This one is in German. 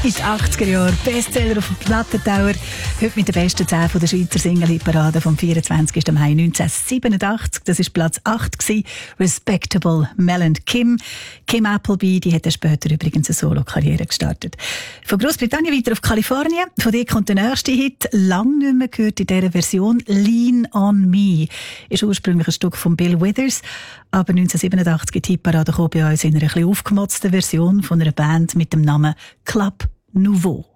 In den 80er Jahren Bestseller auf dem Plattentauer. Heute mit den besten 10 von der Schweizer Single-Hit-Parade vom 24. Mai 1987. Das war Platz 8 gewesen. Respectable Mel and Kim. Kim Appleby, die hat später übrigens eine Solo-Karriere gestartet. Von Großbritannien weiter auf Kalifornien. Von dort kommt der nächste Hit. Lang nicht mehr gehört in dieser Version. Lean on Me. Ist ursprünglich ein Stück von Bill Withers. Aber 1987 in die Hitparade kam bei uns in einer etwas aufgemotzten Version von einer Band mit dem Namen Club Nouveau.